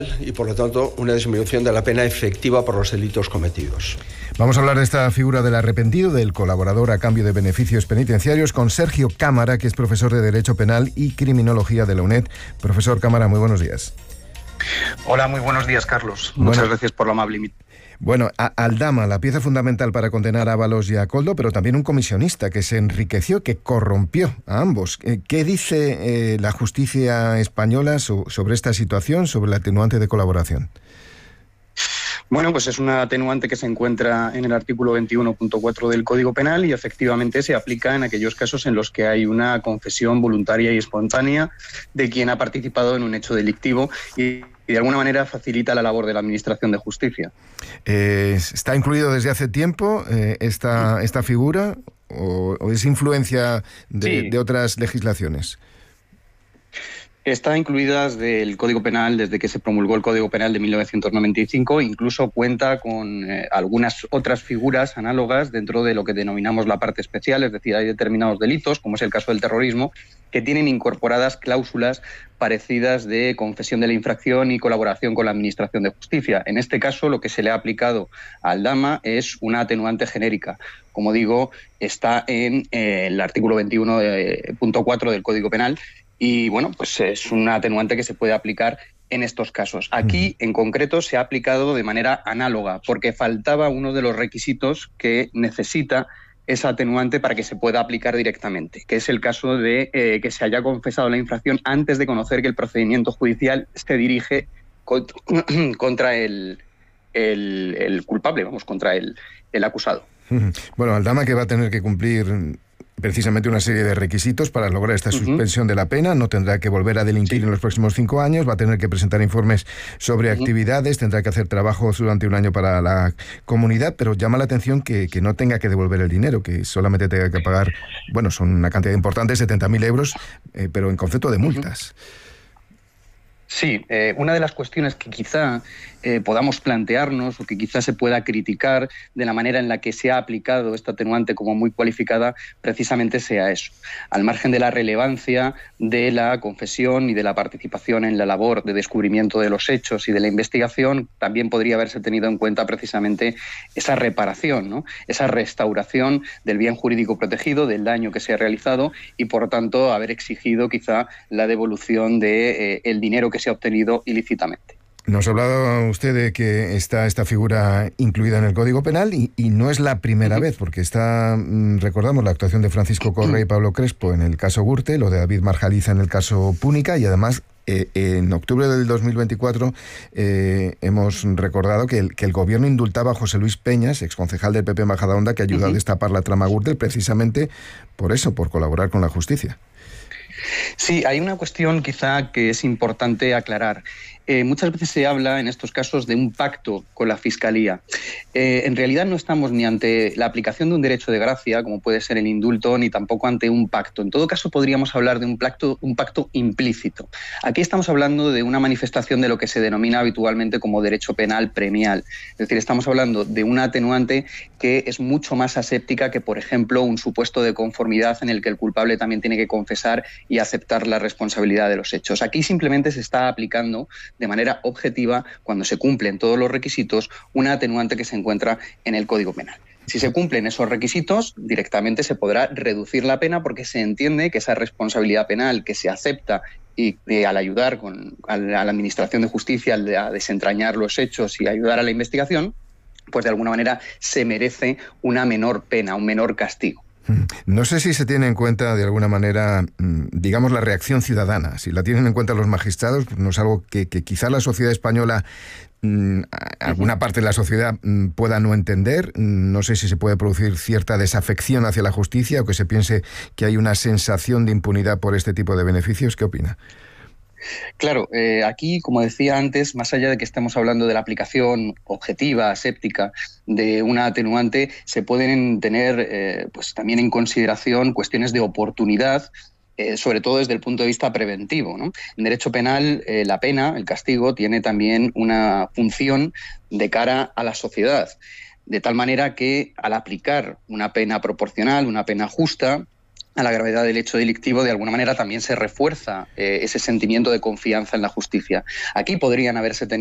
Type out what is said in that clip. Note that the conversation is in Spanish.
y, por lo tanto, una disminución de la pena efectiva por los delitos cometidos. Vamos a hablar de esta figura del arrepentido, del colaborador a cambio de beneficios penitenciarios, con Sergio Cámara, que es profesor de Derecho Penal y Criminología de la UNED. Profesor Cámara, muy buenos días. Hola, muy buenos días, Carlos. Muchas gracias por la amable invitación. Bueno, Aldama, la pieza fundamental para condenar a Ábalos y a Koldo, pero también un comisionista que se enriqueció, que corrompió a ambos. ¿Qué dice la justicia española sobre esta situación, sobre el atenuante de colaboración? Bueno, pues es una atenuante que se encuentra en el artículo 21.4 del Código Penal y efectivamente se aplica en aquellos casos en los que hay una confesión voluntaria y espontánea de quien ha participado en un hecho delictivo y de alguna manera facilita la labor de la Administración de Justicia. ¿Está incluido desde hace tiempo esta figura o es influencia de otras legislaciones? Está incluida desde el Código Penal, desde que se promulgó el Código Penal de 1995, incluso cuenta con algunas otras figuras análogas dentro de lo que denominamos la parte especial, es decir, hay determinados delitos, como es el caso del terrorismo, que tienen incorporadas cláusulas parecidas de confesión de la infracción y colaboración con la Administración de Justicia. En este caso, lo que se le ha aplicado a Aldama es una atenuante genérica. Como digo, está en el artículo 21.4 del Código Penal. Y bueno, pues es una atenuante que se puede aplicar en estos casos. Aquí, en concreto, se ha aplicado de manera análoga, porque faltaba uno de los requisitos que necesita esa atenuante para que se pueda aplicar directamente, que es el caso de que se haya confesado la infracción antes de conocer que el procedimiento judicial se dirige contra el culpable, contra el acusado. Bueno, Aldama, que va a tener que cumplir precisamente una serie de requisitos para lograr esta suspensión de la pena, no tendrá que volver a delinquir en los próximos 5 años, va a tener que presentar informes sobre actividades, tendrá que hacer trabajos durante un año para la comunidad, pero llama la atención que no tenga que devolver el dinero, que solamente tenga que pagar, bueno, son una cantidad importante, 70.000 euros, pero en concepto de multas. Sí, una de las cuestiones que quizá podamos plantearnos o que quizá se pueda criticar de la manera en la que se ha aplicado esta atenuante como muy cualificada, precisamente sea eso. Al margen de la relevancia de la confesión y de la participación en la labor de descubrimiento de los hechos y de la investigación, también podría haberse tenido en cuenta precisamente esa reparación, ¿no? Esa restauración del bien jurídico protegido, del daño que se ha realizado y, por tanto, haber exigido quizá la devolución del dinero que se ha obtenido ilícitamente. Nos ha hablado usted de que está esta figura incluida en el Código Penal y no es la primera vez, porque recordamos la actuación de Francisco Correa y Pablo Crespo en el caso Gürtel, lo de David Marjaliza en el caso Púnica, y además en octubre del 2024 hemos recordado que el gobierno indultaba a José Luis Peñas, exconcejal del PP en Majadahonda, que ayudó a destapar la trama Gürtel precisamente por eso, por colaborar con la justicia. Sí, hay una cuestión quizá que es importante aclarar. Muchas veces se habla en estos casos de un pacto con la Fiscalía. En realidad no estamos ni ante la aplicación de un derecho de gracia, como puede ser el indulto, ni tampoco ante un pacto. En todo caso, podríamos hablar de un pacto implícito. Aquí estamos hablando de una manifestación de lo que se denomina habitualmente como derecho penal premial. Es decir, estamos hablando de una atenuante que es mucho más aséptica que, por ejemplo, un supuesto de conformidad en el que el culpable también tiene que confesar y aceptar la responsabilidad de los hechos. Aquí simplemente se está aplicando de manera objetiva, cuando se cumplen todos los requisitos, una atenuante que se encuentra en el Código Penal. Si se cumplen esos requisitos, directamente se podrá reducir la pena porque se entiende que esa responsabilidad penal que se acepta y al ayudar a la Administración de Justicia a desentrañar los hechos y ayudar a la investigación, pues de alguna manera se merece una menor pena, un menor castigo. No sé si se tiene en cuenta de alguna manera, digamos, la reacción ciudadana. Si la tienen en cuenta los magistrados, pues no es algo que quizá la sociedad española, alguna parte de la sociedad pueda no entender. No sé si se puede producir cierta desafección hacia la justicia o que se piense que hay una sensación de impunidad por este tipo de beneficios. ¿Qué opina? Claro, aquí, como decía antes, más allá de que estemos hablando de la aplicación objetiva, aséptica, de una atenuante, se pueden tener pues también en consideración cuestiones de oportunidad, sobre todo desde el punto de vista preventivo, ¿no? En derecho penal, la pena, el castigo, tiene también una función de cara a la sociedad, de tal manera que al aplicar una pena proporcional, una pena justa, a la gravedad del hecho delictivo, de alguna manera también se refuerza ese sentimiento de confianza en la justicia. Aquí podrían haberse tenido